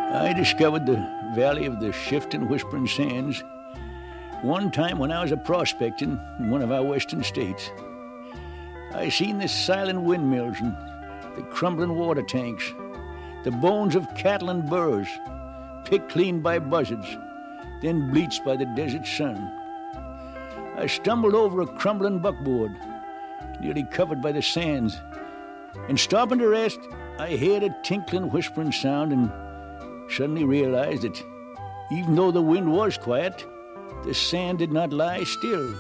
I discovered the valley of the Shifting Whispering Sands one time when I was a prospecting in one of our western states. I seen the silent windmills and the crumbling water tanks, the bones of cattle and burros, picked clean by buzzards, then bleached by the desert sun. I stumbled over a crumbling buckboard, nearly covered by the sands, and stopping to rest, I heard a tinkling, whispering sound and suddenly realized that even though the wind was quiet, the sand did not lie still.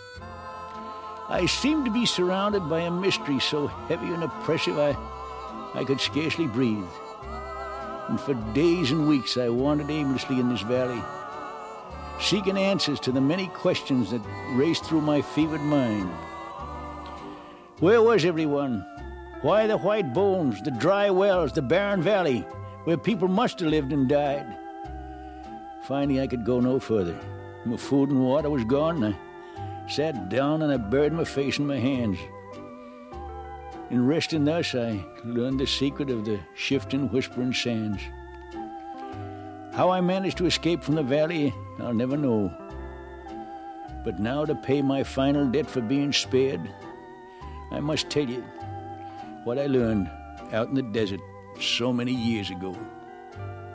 I seemed to be surrounded by a mystery so heavy and oppressive I could scarcely breathe. And for days and weeks I wandered aimlessly in this valley, seeking answers to the many questions that raced through my fevered mind. Where was everyone? Why the white bones, the dry wells, the barren valley, where people must have lived and died? Finally, I could go no further. My food and water was gone, and I sat down and I buried my face in my hands. In resting thus, I learned the secret of the shifting, whispering sands. How I managed to escape from the valley, I'll never know. But now, to pay my final debt for being spared, I must tell you what I learned out in the desert so many years ago.